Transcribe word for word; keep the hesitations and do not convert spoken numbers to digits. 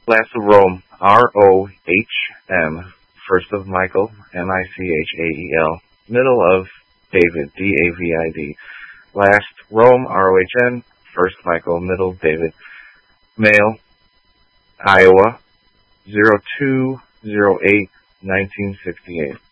Last of Rome, R O H M. First of Michael, M I C H A E L. Middle of David, D A V I D. Last Rome, R O H N. First Michael, middle David. Mail, Iowa, zero two zero eight nineteen sixty-eight.